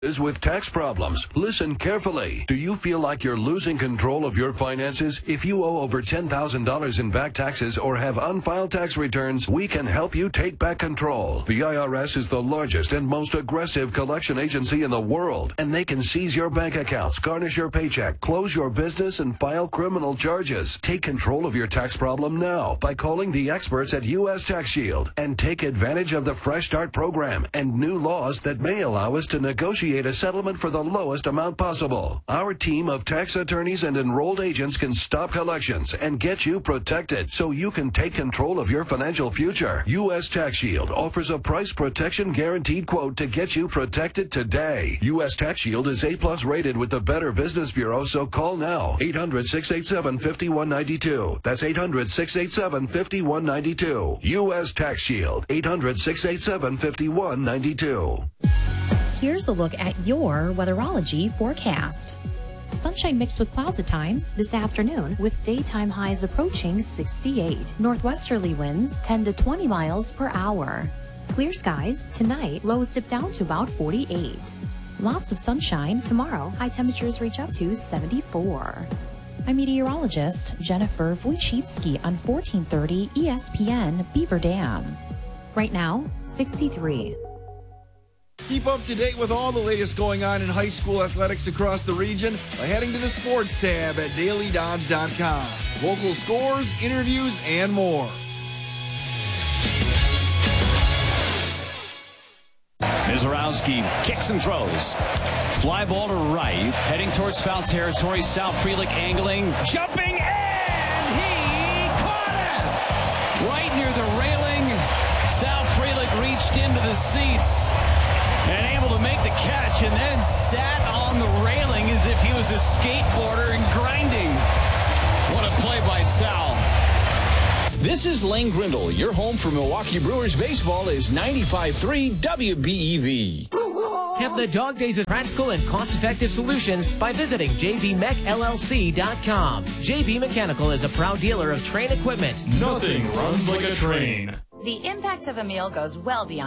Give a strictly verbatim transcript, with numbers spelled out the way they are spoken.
Is with tax problems. Listen carefully. Do you feel like you're losing control of your finances? If you owe over ten thousand dollars in back taxes or have unfiled tax returns, we can help you take back control. The I R S is the largest and most aggressive collection agency in the world, and they can seize your bank accounts, garnish your paycheck, close your business, and file criminal charges. Take control of your tax problem now by calling the experts at U S Tax Shield and take advantage of the Fresh Start program and new laws that may allow us to negotiate a settlement for the lowest amount possible. Our team of tax attorneys and enrolled agents can stop collections and get you protected so you can take control of your financial future. U S Tax Shield offers a price protection guaranteed quote to get you protected today. U S Tax Shield is A plus rated with the Better Business Bureau, so call now. eight hundred, six eight seven, five one nine two. That's eight hundred, six eight seven, five one nine two. U S Tax Shield. eight hundred, six eight seven, five one nine two. Here's a look at your weatherology forecast. Sunshine mixed with clouds at times this afternoon, with daytime highs approaching sixty-eight. Northwesterly winds ten to twenty miles per hour. Clear skies tonight, lows dip down to about forty-eight. Lots of sunshine tomorrow, high temperatures reach up to seventy-four. I'm meteorologist Jennifer Wojcicki on fourteen thirty E S P N Beaver Dam. Right now, sixty-three. Keep up to date with all the latest going on in high school athletics across the region by heading to the sports tab at daily dodge dot com. Local scores, interviews, and more. Mizorowski kicks and throws. Fly ball to right, heading towards foul territory. Sal Frelick angling, jumping, and he caught it! Right near the railing, Sal Frelick reached into the seats and able to make the catch, and then sat on the railing as if he was a skateboarder and grinding. What a play by Sal. This is Lane Grindle. Your home for Milwaukee Brewers baseball is ninety-five point three W B E V. Have the dog days of practical and cost-effective solutions by visiting J B Mech L L C dot com. J B Mechanical is a proud dealer of train equipment. Nothing runs like a train. The impact of a meal goes well beyond